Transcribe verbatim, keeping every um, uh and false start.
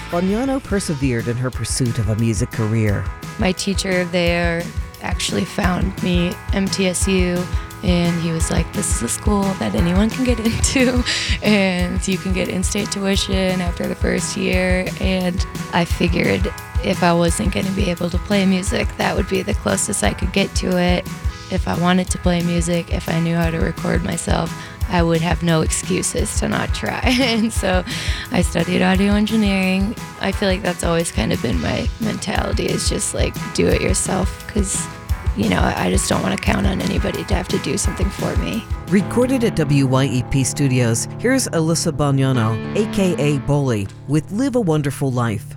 Bonyano persevered in her pursuit of a music career. My teacher there actually found me M T S U, and he was like, this is a school that anyone can get into, and you can get in-state tuition after the first year. And I figured if I wasn't going to be able to play music, that would be the closest I could get to it. If I wanted to play music, if I knew how to record myself, I would have no excuses to not try. And so I studied audio engineering. I feel like that's always kind of been my mentality, is just like do it yourself, because, you know, I just don't want to count on anybody to have to do something for me. Recorded at W Y E P Studios, here's Alyssa Bonyano, aka Bully, with Live a Wonderful Life.